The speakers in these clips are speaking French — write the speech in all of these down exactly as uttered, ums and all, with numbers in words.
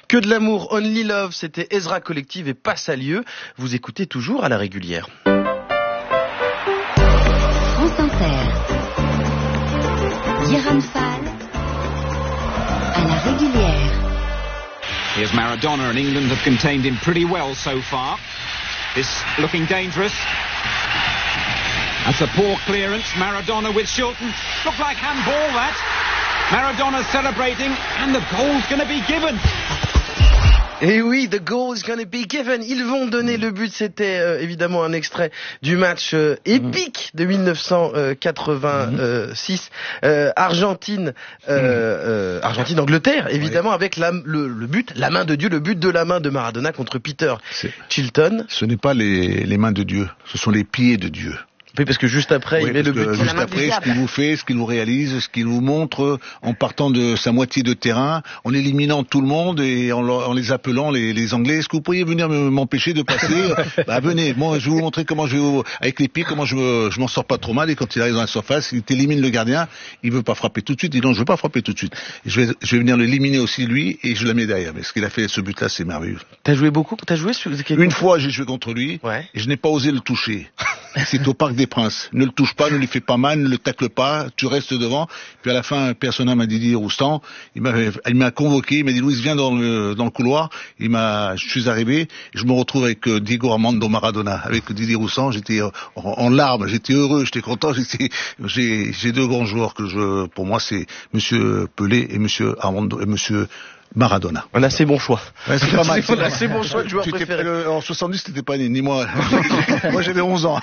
Que de l'amour, Only Love, c'était Ezra Collective et Passe à lieu. Vous écoutez toujours à la régulière. France Inter. Guérin Fall à la régulière. Here's Maradona, and England have contained him pretty well so far. This looking dangerous. That's a poor clearance. Maradona with Shilton. Looked like handball, that. Maradona celebrating, and the goal's going to be given. Et oui, the goal is gonna be given. Ils vont donner le but. C'était euh, évidemment un extrait du match euh, épique de dix-neuf cent quatre-vingt-six, euh, Argentine, euh, euh, Argentine-Angleterre, évidemment, ouais. avec la, le, le but, la main de Dieu, le but de la main de Maradona contre Peter C'est... Chilton. Ce n'est pas les, les mains de Dieu, ce sont les pieds de Dieu. Oui, parce que juste après, oui, il met le but. Juste après, ce qu'il vous fait, ce qu'il vous réalise, ce qu'il vous montre, en partant de sa moitié de terrain, en éliminant tout le monde et en, en les appelant les, les Anglais. Est-ce que vous pourriez venir m'empêcher de passer? Bah venez, moi je vais vous montrer comment je vais, avec les pieds, comment je, me, je m'en sors pas trop mal. Et quand il arrive dans la surface, il élimine le gardien, il veut pas frapper tout de suite. Il dit non, je veux pas frapper tout de suite. Et je vais, je vais venir l'éliminer aussi lui et je le mets derrière. Mais ce qu'il a fait, ce but-là, c'est merveilleux. T'as joué beaucoup? T'as joué sur Une fois, j'ai joué contre lui ouais. et je n'ai pas osé le toucher. C'est au Parc des Princes. Ne le touche pas, ne lui fais pas mal, ne le tacle pas, tu restes devant. Puis à la fin, Persona m'a dit, Roustan, il m'a, il m'a convoqué, il m'a dit, Louis, viens dans le, dans le couloir. Il m'a, je suis arrivé, et je me retrouve avec Diego Armando Maradona, avec Didier Roustan. J'étais en, en larmes, j'étais heureux, j'étais content. J'étais, j'ai, j'ai deux grands joueurs que je, pour moi, c'est Monsieur Pelé et Monsieur Armando et Monsieur Maradona. Un assez bon choix. Ouais, c'est pas mal. C'est un assez bon choix de joueur préféré. Le, en soixante-dix, t'étais pas né, ni moi. Moi, j'avais onze ans.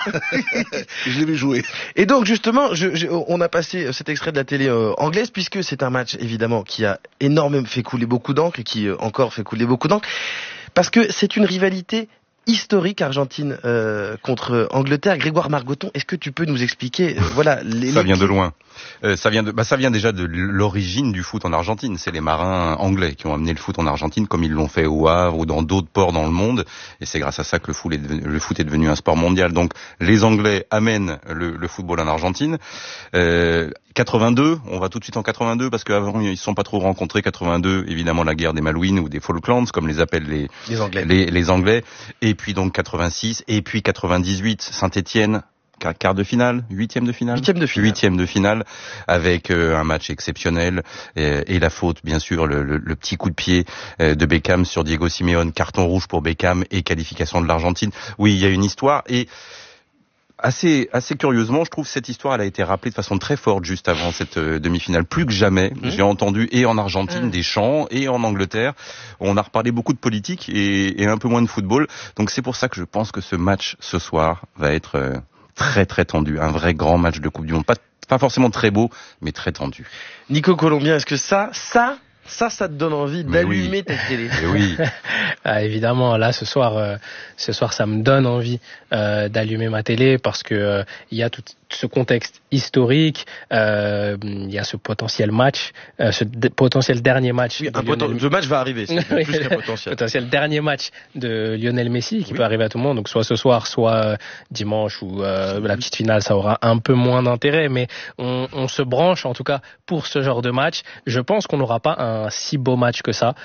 Je l'ai vu jouer. Et donc, justement, je, je, on a passé cet extrait de la télé euh, anglaise, puisque c'est un match, évidemment, qui a énormément fait couler beaucoup d'encre et qui euh, encore fait couler beaucoup d'encre. Parce que c'est une rivalité historique Argentine euh, contre Angleterre. Grégoire Margoton, est-ce que tu peux nous expliquer euh, voilà les, ça vient de loin. Euh, ça vient de bah ça vient déjà de l'origine du foot en Argentine, c'est les marins anglais qui ont amené le foot en Argentine comme ils l'ont fait au Havre ou dans d'autres ports dans le monde et c'est grâce à ça que le foot est devenu, le foot est devenu un sport mondial. Donc les Anglais amènent le, le football en Argentine. Euh, quatre-vingt-deux, on va tout de suite en quatre-vingt-deux parce qu'avant ils se sont pas trop rencontrés. quatre-vingt-deux, évidemment la guerre des Malouines ou des Falklands comme les appellent les les Anglais. Les, les Anglais. Et puis donc quatre-vingt-six et puis quatre-vingt-dix-huit, Saint-Étienne. Quart de finale, huitième de finale, huitième de finale, huitième de finale, avec euh, un match exceptionnel et, et la faute, bien sûr, le, le, le petit coup de pied euh, de Beckham sur Diego Simeone, carton rouge pour Beckham et qualification de l'Argentine. Oui, il y a une histoire et assez, assez curieusement, je trouve cette histoire, elle a été rappelée de façon très forte juste avant cette euh, demi-finale. Plus que jamais, mmh. j'ai entendu et en Argentine mmh. des chants et en Angleterre, on a reparlé beaucoup de politique et, et un peu moins de football. Donc c'est pour ça que je pense que ce match ce soir va être euh, très très tendu, un vrai grand match de Coupe du Monde, pas pas forcément très beau, mais très tendu. Nico Colombien, est-ce que ça, ça, ça, ça te donne envie mais d'allumer oui. ta télé? Mais oui. Ah, évidemment, là, ce soir, euh, ce soir, ça me donne envie euh, d'allumer ma télé parce que euh, il y a tout ce contexte historique, euh, il y a ce potentiel match, euh, ce d- potentiel dernier match. Oui, un poten- le match va arriver, c'est plus qu'un potentiel. potentiel dernier match de Lionel Messi qui oui. peut arriver à tout le monde, donc soit ce soir, soit dimanche ou euh, la petite finale, ça aura un peu moins d'intérêt, mais on, on se branche en tout cas pour ce genre de match. Je pense qu'on n'aura pas un si beau match que ça.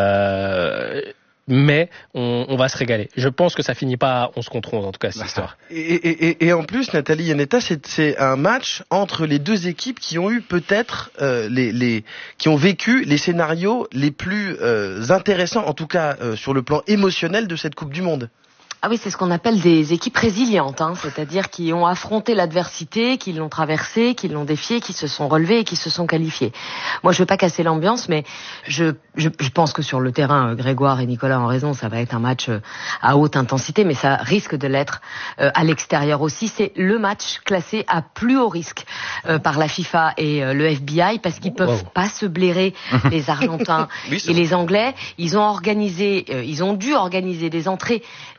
Euh, mais on, on va se régaler. Je pense que ça finit pas à onze contre onze, en tout cas, cette histoire. Et, et, et, et en plus, Nathalie Yanetta, c'est, c'est un match entre les deux équipes qui ont eu peut-être euh, les, les, qui ont vécu les scénarios les plus euh, intéressants, en tout cas euh, sur le plan émotionnel de cette Coupe du Monde. Ah oui, c'est ce qu'on appelle des équipes résilientes, hein, c'est-à-dire qui ont affronté l'adversité, qui l'ont traversée, qui l'ont défiée, qui se sont relevées et qui se sont qualifiées. Moi, je veux pas casser l'ambiance, mais je, je, je pense que sur le terrain, Grégoire et Nicolas ont raison, ça va être un match à haute intensité, mais ça risque de l'être euh, à l'extérieur aussi. C'est le match classé à plus haut risque euh, par la FIFA et euh, le F B I parce qu'ils peuvent wow. pas se blairer, les Argentins oui, et les Anglais. Ils ont organisé, euh, ils ont dû organiser des entrées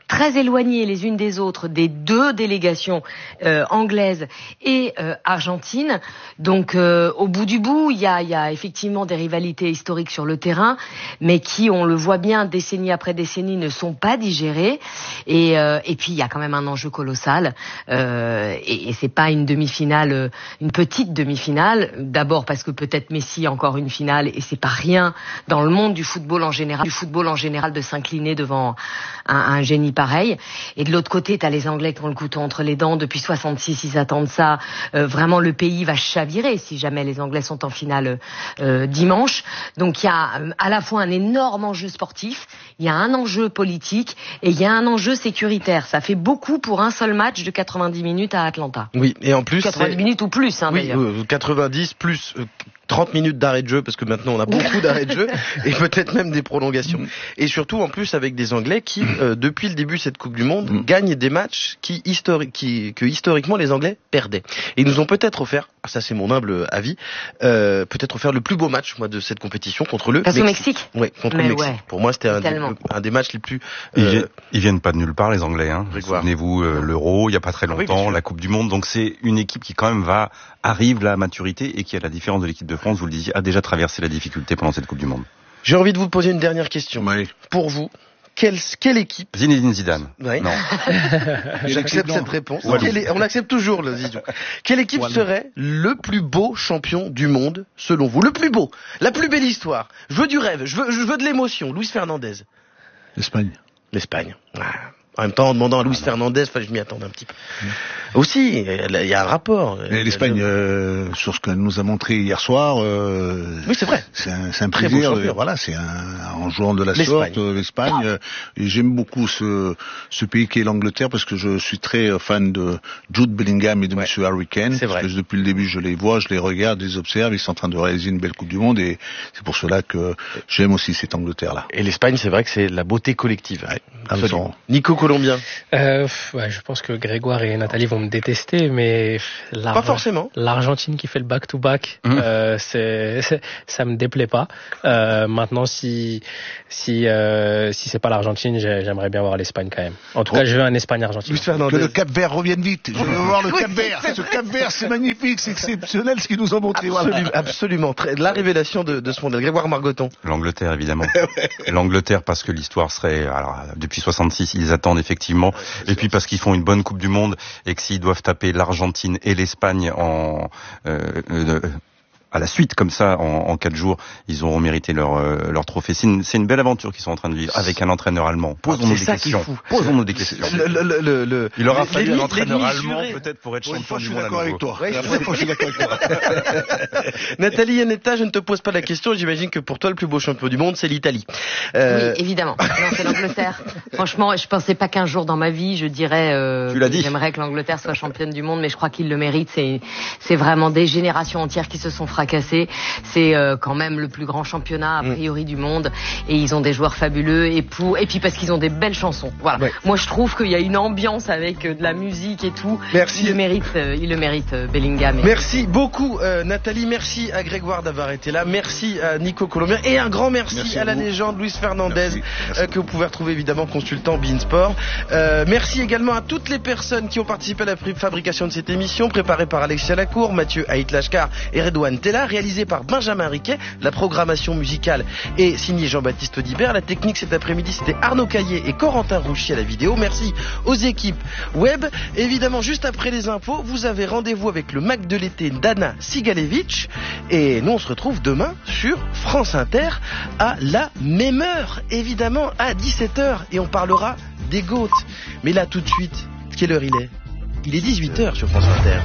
très éloignées les unes des autres des deux délégations euh, anglaises et euh, argentines. Donc euh, au bout du bout, il y a, y a effectivement des rivalités historiques sur le terrain, mais qui, on le voit bien, décennie après décennie, ne sont pas digérées. Et, euh, et puis il y a quand même un enjeu colossal. Euh, et, et c'est pas une demi-finale, une petite demi-finale. D'abord parce que peut-être Messi a encore une finale, et c'est pas rien dans le monde du football en général, du football en général de s'incliner devant un, un génie pareil. Et de l'autre côté, t'as les Anglais qui ont le couteau entre les dents. Depuis soixante-six, ils attendent ça. Euh, vraiment, le pays va chavirer si jamais les Anglais sont en finale euh, dimanche. Donc il y a à la fois un énorme enjeu sportif, il y a un enjeu politique et il y a un enjeu sécuritaire. Ça fait beaucoup pour un seul match de quatre-vingt-dix minutes à Atlanta. Oui, et en plus... quatre-vingt-dix c'est... minutes ou plus, hein, oui, d'ailleurs. euh, quatre-vingt-dix plus... Euh, trente minutes d'arrêt de jeu, parce que maintenant on a beaucoup d'arrêts de jeu, et peut-être même des prolongations. Et surtout, en plus, avec des Anglais qui, euh, depuis le début de cette Coupe du Monde, mm. gagnent des matchs qui, histori- qui, que historiquement les Anglais perdaient. Et ils nous ont peut-être offert, ça c'est mon humble avis, euh, peut-être offert le plus beau match, moi, de cette compétition contre le Face au Mexique. Mexique. Oui, contre Mais le Mexique. ouais, Pour moi, c'était un des, un des matchs les plus... Euh... Ils, viennent, ils viennent pas de nulle part, les Anglais. Hein. Souvenez-vous, euh, l'Euro, il y a pas très longtemps, oui, la Coupe du Monde. Donc c'est une équipe qui quand même va arrive là à maturité et qui, à la différence de l'équipe de France, vous le disiez, a déjà traversé la difficulté pendant cette Coupe du Monde. J'ai envie de vous poser une dernière question. Oui. Pour vous, quelle, quelle équipe... Zinedine Zidane. Oui. Non. J'accepte cette réponse. Est... On accepte toujours le Zidane. Quelle équipe voilà. serait le plus beau champion du monde, selon vous? Le plus beau, la plus belle histoire. Je veux du rêve, je veux, je veux de l'émotion. Luis Fernandez. L'Espagne. L'Espagne. Ah. En même temps, en demandant à Luis Fernandez, enfin, je m'y attendais un petit peu. Mmh. Aussi, il y a un rapport. Mais l'Espagne, euh, sur ce que nous a montré hier soir, euh, oui, c'est vrai. C'est un, c'est un plaisir. Euh, voilà, c'est un, en jouant de la l'Espagne. sorte, euh, l'Espagne. Euh, et j'aime beaucoup ce, ce pays qui est l'Angleterre parce que je suis très fan de Jude Bellingham et de ouais. Monsieur Harry Kane. C'est vrai. Parce que depuis le début, je les vois, je les regarde, je les observe. Ils sont en train de réaliser une belle Coupe du Monde et c'est pour cela que j'aime aussi cette Angleterre-là. Et l'Espagne, c'est vrai que c'est la beauté collective. Ouais, absolument. Nico Colombien. Euh, ouais, je pense que Grégoire et Nathalie vont me détester, mais pas forcément. L'Argentine qui fait le back-to-back, mmh. euh, c'est, c'est, ça me déplaît pas. Euh, maintenant, si si euh, si c'est pas l'Argentine, j'aimerais bien voir l'Espagne quand même. En tout oh. cas, je veux un Espagne-Argentine. Que le Cap-Vert revienne vite. Je veux voir le Cap-Vert. Ce Cap-Vert, c'est magnifique, c'est exceptionnel ce qu'ils nous ont montré. Absolument, voilà. absolument. Très, la révélation de, de ce monde. Grégoire Margoton. L'Angleterre, évidemment. L'Angleterre parce que l'histoire serait. Alors, depuis soixante-six, ils attendent effectivement. Et puis parce qu'ils font une bonne Coupe du Monde et que s'ils doivent taper l'Argentine et l'Espagne en euh, euh, à la suite comme ça en, en quatre jours, ils auront mérité leur euh, leur trophée. C'est une, c'est une belle aventure qu'ils sont en train de vivre avec un entraîneur allemand. Posons-nous des questions. Posons-nous des questions. Le, le, le, le, Il aura les, fallu les, un entraîneur allemand jurés. peut-être pour être oui, champion du monde à nouveau. Ouais, je suis d'accord avec toi. Nathalie Yanetta, je ne te pose pas la question. J'imagine que pour toi le plus beau champion du monde c'est l'Italie. Euh... Oui, évidemment. Non, c'est l'Angleterre. Franchement, je pensais pas qu'un jour dans ma vie je dirais. Euh, tu l'as dit. J'aimerais que l'Angleterre soit championne du monde, mais je crois qu'il le mérite. C'est c'est vraiment des générations entières qui se sont fracassées. C'est euh, quand même le plus grand championnat a priori du monde et ils ont des joueurs fabuleux et pour et puis parce qu'ils ont des belles chansons. Voilà. Ouais. Moi je trouve qu'il y a une ambiance avec euh, de la musique et tout. Merci. Il le mérite, euh, il le mérite euh, Bellingham. Et... Merci beaucoup euh, Nathalie. Merci à Grégoire d'avoir été là. Merci à Nico Colombien et un grand merci, merci à, à la légende Luis Fernandez merci. Merci. Euh, que vous pouvez retrouver évidemment consultant Beansport. Euh, merci également à toutes les personnes qui ont participé à la fabrication de cette émission préparée par Alexia Lacour, Mathieu Haït-Lashkar et Redouane Tella, réalisée par Benjamin Riquet. La programmation musicale est signée Jean-Baptiste Audibert. La technique cet après-midi c'était Arnaud Caillé et Corentin Rouchy à la vidéo. Merci aux équipes web. Évidemment, juste après les infos, vous avez rendez-vous avec le Mac de l'été d'Anna Sigalevitch. Et nous on se retrouve demain sur France Inter à la même heure, évidemment à dix-sept heures. Et on parlera des GOAT. Mais là tout de suite, quelle heure il est? Il est dix-huit heures sur France Inter.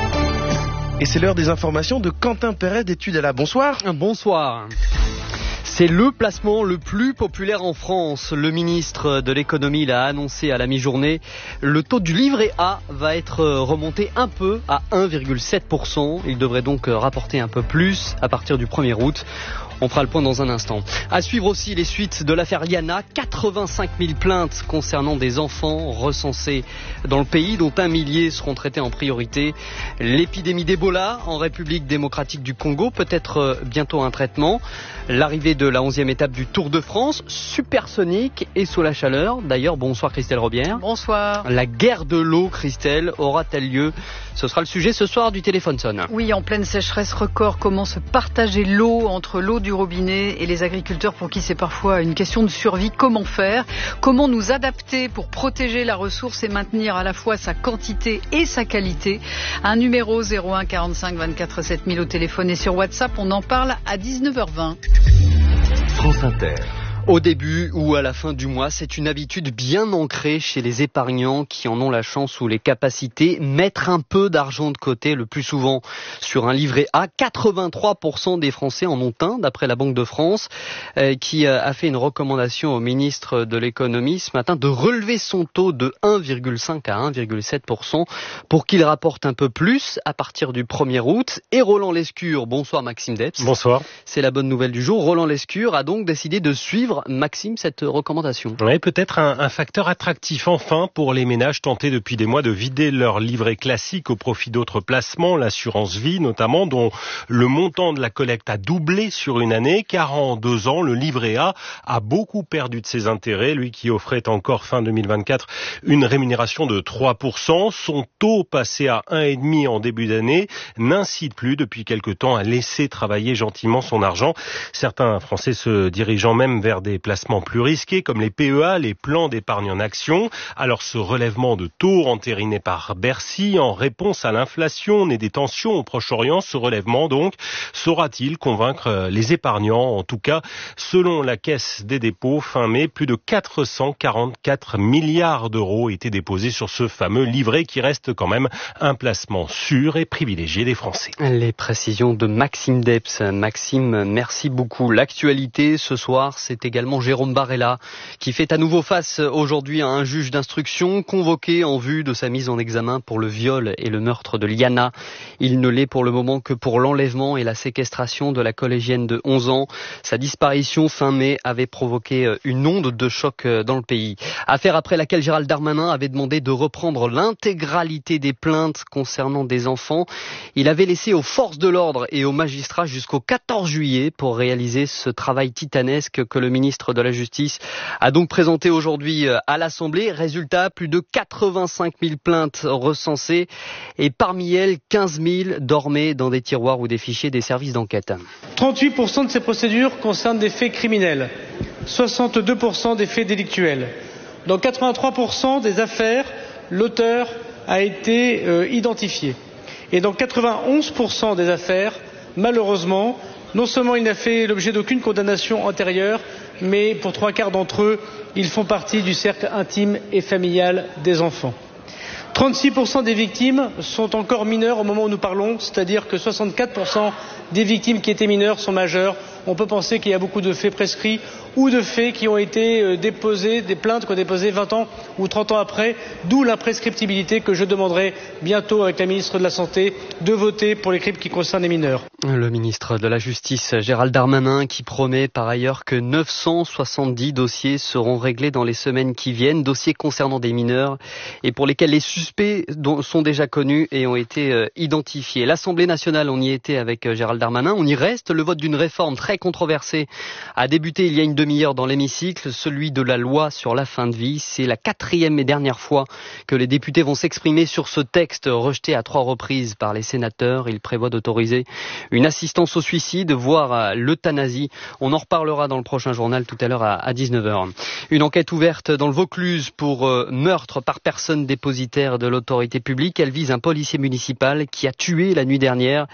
Et c'est l'heure des informations de Quentin Perret d'Études à la. Bonsoir. Bonsoir. C'est le placement le plus populaire en France. Le ministre de l'économie l'a annoncé à la mi-journée. Le taux du livret A va être remonté un peu à un virgule sept pour cent. Il devrait donc rapporter un peu plus à partir du premier août. On fera le point dans un instant. À suivre aussi les suites de l'affaire Yana. quatre-vingt-cinq mille plaintes concernant des enfants recensés dans le pays, dont un millier seront traités en priorité. L'épidémie d'Ebola en République démocratique du Congo, peut-être bientôt un traitement. L'arrivée de la onzième étape du Tour de France, supersonique et sous la chaleur. D'ailleurs, bonsoir Christelle Robière. Bonsoir. La guerre de l'eau, Christelle, aura-t-elle lieu ? Ce sera le sujet ce soir du Téléphone sonne. Oui, en pleine sécheresse record, comment se partager l'eau entre l'eau du robinet et les agriculteurs pour qui c'est parfois une question de survie. Comment faire ? Comment nous adapter pour protéger la ressource et maintenir à la fois sa quantité et sa qualité ? Un numéro zéro un quarante-cinq vingt-quatre sept mille au téléphone et sur WhatsApp, on en parle à dix-neuf heures vingt. France Inter. Au début ou à la fin du mois, c'est une habitude bien ancrée chez les épargnants qui en ont la chance ou les capacités, mettre un peu d'argent de côté, le plus souvent sur un livret A. quatre-vingt-trois pour cent des Français en ont un, d'après la Banque de France, euh, qui a fait une recommandation au ministre de l'économie ce matin de relever son taux de un virgule cinq à un virgule sept pour cent pour qu'il rapporte un peu plus à partir du premier août. Et Roland Lescure, bonsoir Maxime Debs. Bonsoir. C'est la bonne nouvelle du jour. Roland Lescure a donc décidé de suivre Maxime, cette recommandation. Oui, peut-être un, un facteur attractif enfin pour les ménages tentés depuis des mois de vider leur livret classique au profit d'autres placements, l'assurance vie notamment, dont le montant de la collecte a doublé sur une année, car en deux ans, le livret A a beaucoup perdu de ses intérêts, lui qui offrait encore fin deux mille vingt-quatre une rémunération de trois pour cent. Son taux passé à un virgule cinq en début d'année n'incite plus depuis quelque temps à laisser travailler gentiment son argent. Certains Français se dirigeant même vers des des placements plus risqués comme les P E A, les plans d'épargne en action. Alors ce relèvement de taux entériné par Bercy en réponse à l'inflation née des tensions au Proche-Orient, ce relèvement donc saura-t-il convaincre les épargnants? En tout cas, selon la Caisse des dépôts, fin mai, plus de quatre cent quarante-quatre milliards d'euros étaient déposés sur ce fameux livret qui reste quand même un placement sûr et privilégié des Français. Les précisions de Maxime Debs. Maxime, merci beaucoup. L'actualité ce soir, c'est également Jérôme Barella qui fait à nouveau face aujourd'hui à un juge d'instruction convoqué en vue de sa mise en examen pour le viol et le meurtre de Liana. Il ne l'est pour le moment que pour l'enlèvement et la séquestration de la collégienne de onze ans. Sa disparition fin mai avait provoqué une onde de choc dans le pays. Affaire après laquelle Gérald Darmanin avait demandé de reprendre l'intégralité des plaintes concernant des enfants. Il avait laissé aux forces de l'ordre et aux magistrats jusqu'au quatorze juillet pour réaliser ce travail titanesque que le ministre de la Justice a donc présenté aujourd'hui à l'Assemblée. Résultat, plus de quatre-vingt-cinq mille plaintes recensées et parmi elles, quinze mille dormaient dans des tiroirs ou des fichiers des services d'enquête. trente-huit pour cent de ces procédures concernent des faits criminels, soixante-deux pour cent des faits délictuels. Dans quatre-vingt-trois pour cent des affaires, l'auteur a été euh, identifié. Et dans quatre-vingt-onze pour cent des affaires, malheureusement, non seulement il n'a fait l'objet d'aucune condamnation antérieure, mais pour trois quarts d'entre eux, ils font partie du cercle intime et familial des enfants. trente-six pour cent des victimes sont encore mineures au moment où nous parlons, c'est-à-dire que soixante-quatre pour cent des victimes qui étaient mineures sont majeures. On peut penser qu'il y a beaucoup de faits prescrits ou de faits qui ont été déposés, des plaintes qui ont été déposées vingt ans ou trente ans après, d'où l'imprescriptibilité que je demanderai bientôt avec la ministre de la Santé de voter pour les crimes qui concernent les mineurs. Le ministre de la Justice, Gérald Darmanin, qui promet par ailleurs que neuf cent soixante-dix dossiers seront réglés dans les semaines qui viennent, dossiers concernant des mineurs et pour lesquels les suspects sont déjà connus et ont été identifiés. L'Assemblée nationale, on y était avec Gérald Darmanin, on y reste. Le vote d'une réforme très controversée a débuté il y a une demi-heure dans l'hémicycle, celui de la loi sur la fin de vie. C'est la quatrième et dernière fois que les députés vont s'exprimer sur ce texte rejeté à trois reprises par les sénateurs. Il prévoit d'autoriser une assistance au suicide, voire l'euthanasie. On en reparlera dans le prochain journal tout à l'heure à dix-neuf heures. Une enquête ouverte dans le Vaucluse pour meurtre par personne dépositaire de l'autorité publique. Elle vise un policier municipal qui a tué la nuit dernière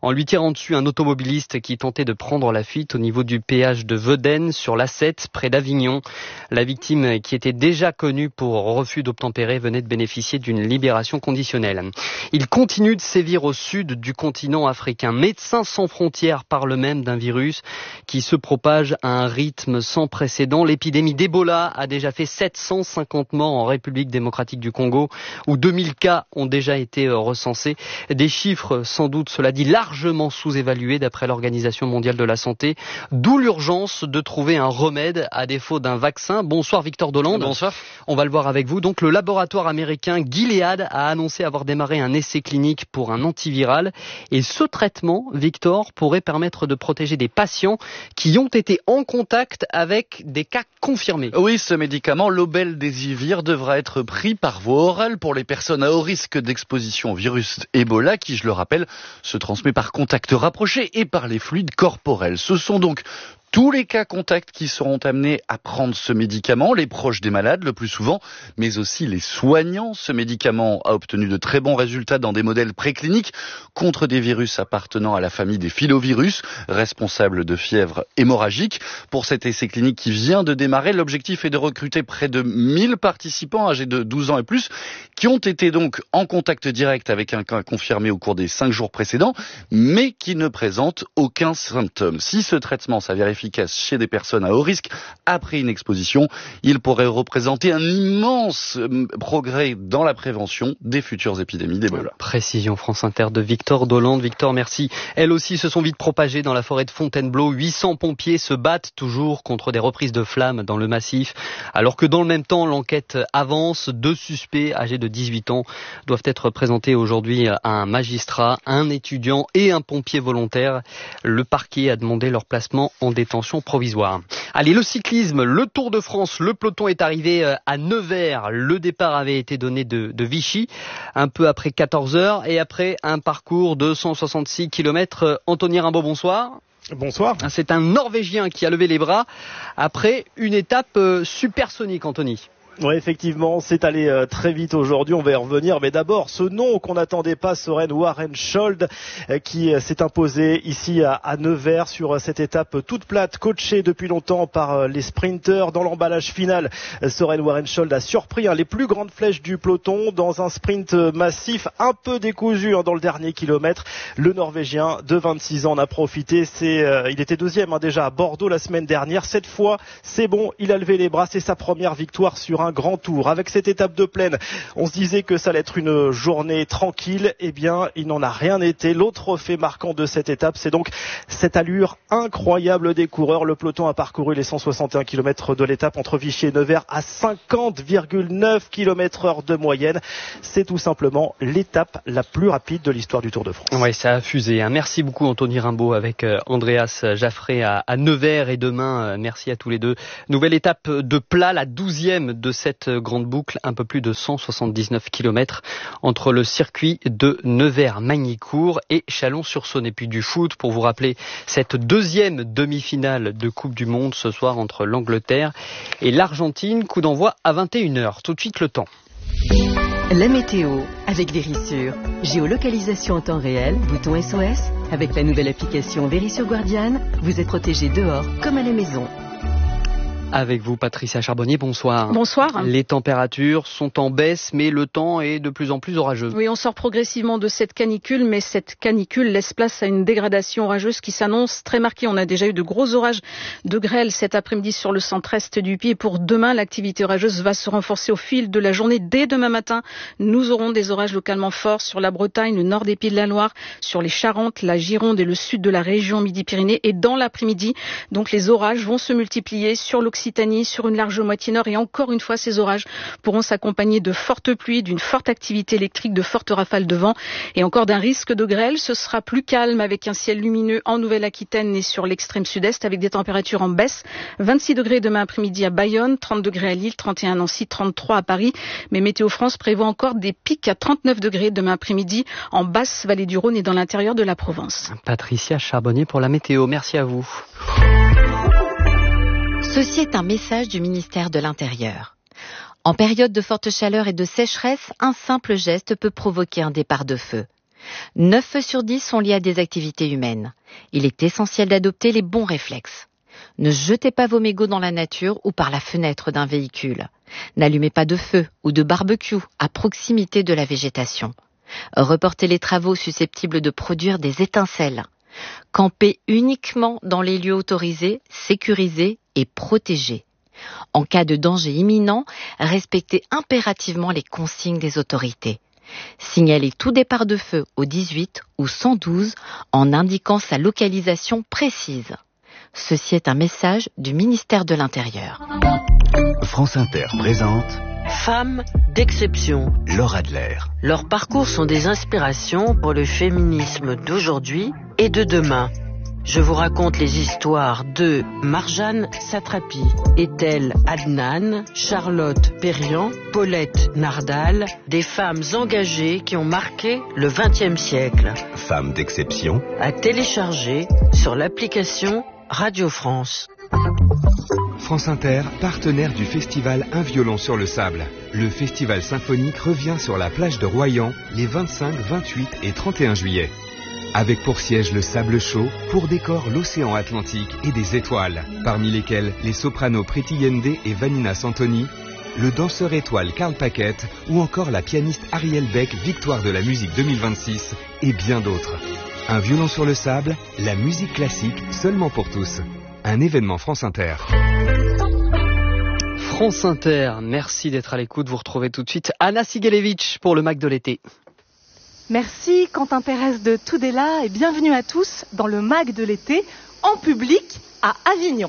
en lui tirant dessus un automobiliste qui tentait de prendre la fuite au niveau du péage de Vedène sur l'A sept près d'Avignon. La victime, qui était déjà connue pour refus d'obtempérer, venait de bénéficier d'une libération conditionnelle. Il continue de sévir au sud du continent africain. Médecins sans frontières parlent même d'un virus qui se propage à un rythme sans précédent. L'épidémie d'Ebola a déjà fait sept cent cinquante morts en République démocratique du Congo, où deux mille cas ont déjà été recensés. Des chiffres, sans doute, cela dit, largement sous-évalués d'après l'Organisation mondiale de la santé. D'où l'urgence de trouver un remède à défaut d'un vaccin. Bonsoir Victor Dolande. Bonsoir. On va le voir avec vous. Donc le laboratoire américain Gilead a annoncé avoir démarré un essai clinique pour un antiviral. Et ce traitement, Victor, pourrait permettre de protéger des patients qui ont été en contact avec des cas confirmés. Oui, ce médicament, l'Obel-Désivir, devra être pris par voie orale pour les personnes à haut risque d'exposition au virus Ebola, qui, je le rappelle, se transmet par contact rapproché et par les fluides corporels. Ce sont donc tous les cas contacts qui seront amenés à prendre ce médicament, les proches des malades le plus souvent, mais aussi les soignants. Ce médicament a obtenu de très bons résultats dans des modèles précliniques contre des virus appartenant à la famille des filovirus, responsables de fièvre hémorragique. Pour cet essai clinique qui vient de démarrer, l'objectif est de recruter près de mille participants âgés de douze ans et plus, qui ont été donc en contact direct avec un cas confirmé au cours des cinq jours précédents, mais qui ne présentent aucun symptôme. Si ce traitement s'avère efficace chez des personnes à haut risque après une exposition, il pourrait représenter un immense progrès dans la prévention des futures épidémies d'Ebola. Précision France Inter de Victor Dolande. Victor, merci. Elles aussi se sont vite propagées dans la forêt de Fontainebleau. huit cents pompiers se battent toujours contre des reprises de flammes dans le massif, alors que dans le même temps, l'enquête avance. Deux suspects âgés de dix-huit ans doivent être présentés aujourd'hui à un magistrat, un étudiant et un pompier volontaire. Le parquet a demandé leur placement en détention provisoire. Allez, le cyclisme, le Tour de France, le peloton est arrivé à Nevers. Le départ avait été donné de, de Vichy, un peu après quatorze heures, et après un parcours de cent soixante-six kilomètres. Anthony Rimbaud, bonsoir. Bonsoir. C'est un Norvégien qui a levé les bras après une étape supersonique, Anthony. Oui, effectivement, c'est allé euh, très vite aujourd'hui, on va y revenir, mais d'abord ce nom qu'on n'attendait pas, Søren Warenschold, euh, qui euh, s'est imposé ici à, à Nevers sur euh, cette étape toute plate, coachée depuis longtemps par euh, les sprinteurs. Dans l'emballage final, euh, Søren Warenschold a surpris hein, les plus grandes flèches du peloton dans un sprint euh, massif, un peu décousu hein, dans le dernier kilomètre. Le Norvégien de vingt-six ans en a profité, c'est, euh, il était deuxième hein, déjà à Bordeaux la semaine dernière. Cette fois, c'est bon, il a levé les bras, c'est sa première victoire sur un grand tour. Avec cette étape de plaine, on se disait que ça allait être une journée tranquille. Eh bien, il n'en a rien été. L'autre fait marquant de cette étape, c'est donc cette allure incroyable des coureurs. Le peloton a parcouru les cent soixante et un kilomètres de l'étape entre Vichy et Nevers à cinquante virgule neuf kilomètres heure de moyenne. C'est tout simplement l'étape la plus rapide de l'histoire du Tour de France. Oui, ça a fusé. Hein. Merci beaucoup Anthony Rimbaud avec euh, Andreas Jaffré à, à Nevers. Et demain, euh, merci à tous les deux. Nouvelle étape de plat, la douzième de cette grande boucle, un peu plus de cent soixante-dix-neuf kilomètres entre le circuit de Nevers-Magnicourt et Chalon-sur-Saône. Et puis du foot, pour vous rappeler cette deuxième demi-finale de Coupe du Monde ce soir entre l'Angleterre et l'Argentine. Coup d'envoi à vingt et une heures. Tout de suite le temps. La météo avec Verisure. Géolocalisation en temps réel, bouton S O S. Avec la nouvelle application Verisure Guardian, vous êtes protégé dehors comme à la maison. Avec vous, Patricia Charbonnier, bonsoir. Bonsoir. Les températures sont en baisse, mais le temps est de plus en plus orageux. Oui, on sort progressivement de cette canicule, mais cette canicule laisse place à une dégradation orageuse qui s'annonce très marquée. On a déjà eu de gros orages de grêle cet après-midi sur le centre-est du pays. Et pour demain, l'activité orageuse va se renforcer au fil de la journée. Dès demain matin, nous aurons des orages localement forts sur la Bretagne, le nord des Pays de la Loire, sur les Charentes, la Gironde et le sud de la région Midi-Pyrénées. Et dans l'après-midi, donc les orages vont se multiplier sur l'Occitanie, sur une large moitié nord, et encore une fois ces orages pourront s'accompagner de fortes pluies, d'une forte activité électrique, de fortes rafales de vent et encore d'un risque de grêle. Ce sera plus calme avec un ciel lumineux en Nouvelle-Aquitaine et sur l'extrême sud-est avec des températures en baisse. vingt-six degrés demain après-midi à Bayonne, trente degrés à Lille, trente et un à Nancy, trente-trois à Paris. Mais Météo France prévoit encore des pics à trente-neuf degrés demain après-midi en basse vallée du Rhône et dans l'intérieur de la Provence. Patricia Charbonnier pour la météo. Merci à vous. Ceci est un message du ministère de l'Intérieur. En période de forte chaleur et de sécheresse, un simple geste peut provoquer un départ de feu. neuf sur dix sont liés à des activités humaines. Il est essentiel d'adopter les bons réflexes. Ne jetez pas vos mégots dans la nature ou par la fenêtre d'un véhicule. N'allumez pas de feu ou de barbecue à proximité de la végétation. Reportez les travaux susceptibles de produire des étincelles. Campez uniquement dans les lieux autorisés, sécurisés et protégés. En cas de danger imminent, respectez impérativement les consignes des autorités. Signalez tout départ de feu au dix-huit ou cent douze en indiquant sa localisation précise. Ceci est un message du ministère de l'Intérieur. France Inter présente Femmes d'exception. Laure Adler. Leurs parcours sont des inspirations pour le féminisme d'aujourd'hui et de demain. Je vous raconte les histoires de Marjane Satrapi, Ethel Adnan, Charlotte Perriand, Paulette Nardal, des femmes engagées qui ont marqué le vingtième siècle. Femmes d'exception. À télécharger sur l'application Radio France. France Inter, partenaire du festival Un violon sur le sable. Le festival symphonique revient sur la plage de Royan les vingt-cinq, vingt-huit et trente et un juillet. Avec pour siège le sable chaud, pour décor l'océan Atlantique et des étoiles, parmi lesquelles les sopranos Priti Yende et Vanina Santoni, le danseur étoile Karl Paquette ou encore la pianiste Ariel Beck, victoire de la musique deux mille vingt-six et bien d'autres. Un violon sur le sable, la musique classique seulement pour tous. Un événement France Inter. France Inter, merci d'être à l'écoute. Vous retrouvez tout de suite Anna Sigalevitch pour le Mac de l'été. Merci Quentin Pérez de Tudela et bienvenue à tous dans le Mac de l'été en public à Avignon.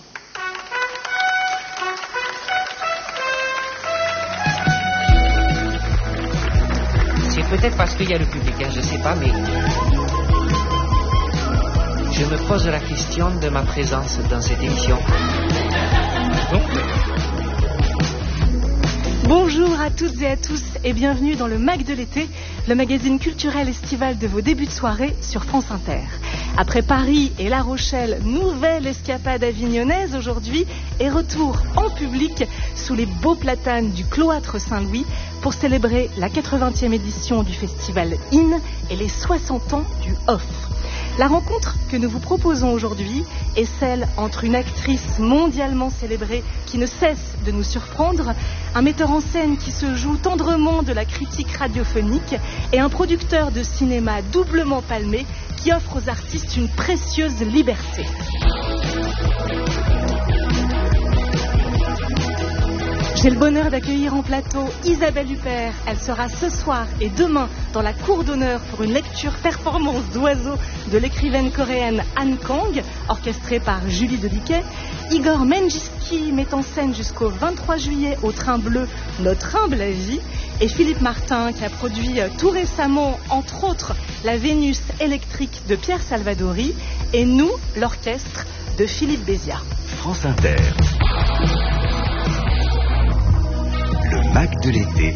C'est peut-être parce qu'il y a le public, hein, je ne sais pas, mais je me pose la question de ma présence dans cette émission. Donc, bonjour à toutes et à tous et bienvenue dans le Mac de l'été, le magazine culturel estival de vos débuts de soirée sur France Inter. Après Paris et La Rochelle, nouvelle escapade avignonnaise aujourd'hui et retour en public sous les beaux platanes du cloître Saint-Louis pour célébrer la quatre-vingtième édition du festival In et les soixante ans du Off. La rencontre que nous vous proposons aujourd'hui est celle entre une actrice mondialement célébrée qui ne cesse de nous surprendre, un metteur en scène qui se joue tendrement de la critique radiophonique et un producteur de cinéma doublement palmé qui offre aux artistes une précieuse liberté. J'ai le bonheur d'accueillir en plateau Isabelle Huppert. Elle sera ce soir et demain dans la cour d'honneur pour une lecture performance d'oiseaux de l'écrivaine coréenne Han Kang, orchestrée par Julie Deliquet. Igor Menjski met en scène jusqu'au vingt-trois juillet au Train Bleu Notre humble vie. Et Philippe Martin qui a produit tout récemment, entre autres, la Vénus électrique de Pierre Salvadori. Et nous, l'orchestre de Philippe Béziat. France Inter. Le Mac de l'été.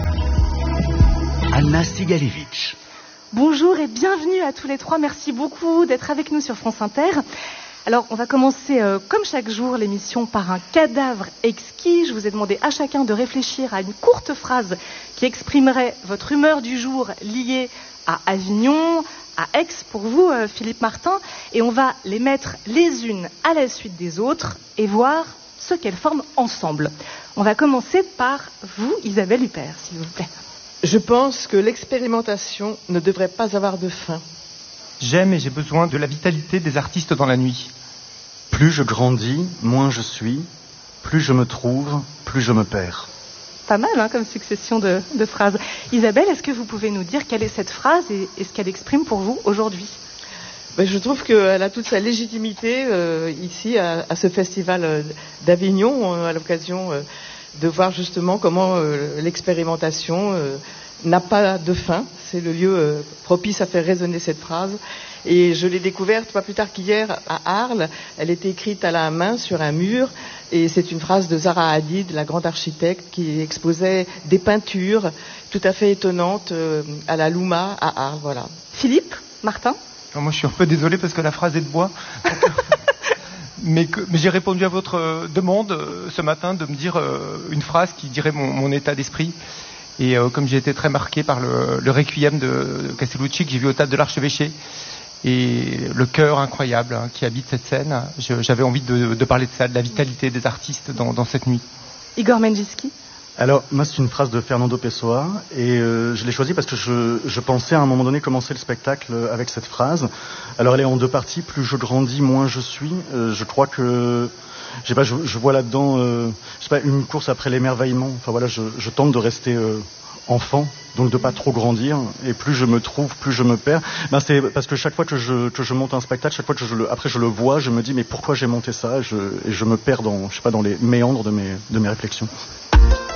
Anna Sigalevitch. Bonjour et bienvenue à tous les trois. Merci beaucoup d'être avec nous sur France Inter. Alors, on va commencer, euh, comme chaque jour, l'émission par un cadavre exquis. Je vous ai demandé à chacun de réfléchir à une courte phrase qui exprimerait votre humeur du jour liée à Avignon, à Aix pour vous, euh, Philippe Martin. Et on va les mettre les unes à la suite des autres et voir ce qu'elles forment ensemble. On va commencer par vous, Isabelle Huppert, s'il vous plaît. Je pense que l'expérimentation ne devrait pas avoir de fin. J'aime et j'ai besoin de la vitalité des artistes dans la nuit. Plus je grandis, moins je suis. Plus je me trouve, plus je me perds. Pas mal, hein, comme succession de, de phrases. Isabelle, est-ce que vous pouvez nous dire quelle est cette phrase et, et ce qu'elle exprime pour vous aujourd'hui ? Ben, je trouve qu'elle a toute sa légitimité euh, ici à, à ce festival euh, d'Avignon, euh, à l'occasion euh, de voir justement comment euh, l'expérimentation euh, n'a pas de fin. C'est le lieu euh, propice à faire résonner cette phrase. Et je l'ai découverte pas plus tard qu'hier à Arles. Elle était écrite à la main sur un mur. Et c'est une phrase de Zaha Hadid, la grande architecte, qui exposait des peintures tout à fait étonnantes euh, à la Louma à Arles. Voilà. Philippe, Martin ? Alors moi, je suis un peu désolé parce que la phrase est de bois. Donc, mais, que, mais j'ai répondu à votre euh, demande euh, ce matin de me dire euh, une phrase qui dirait mon, mon état d'esprit. Et euh, comme j'ai été très marqué par le, le Requiem de Castellucci que j'ai vu au théâtre de l'Archevêché, et le cœur incroyable hein, qui habite cette scène, je, j'avais envie de, de parler de ça, de la vitalité des artistes dans, dans cette nuit. Igor Menjinski. Alors, moi, c'est une phrase de Fernando Pessoa, et euh, je l'ai choisie parce que je, je pensais à un moment donné commencer le spectacle avec cette phrase. Alors, elle est en deux parties. Plus je grandis, moins je suis. Euh, je crois que, je sais pas, je, je vois là-dedans, euh, je sais pas, une course après l'émerveillement. Enfin voilà, je, je tente de rester euh, enfant, donc de pas trop grandir. Et plus je me trouve, plus je me perds. Ben c'est parce que chaque fois que je que je monte un spectacle, chaque fois que je le, après je le vois, je me dis mais pourquoi j'ai monté ça, et je, et je me perds dans, je sais pas, dans les méandres de mes de mes réflexions.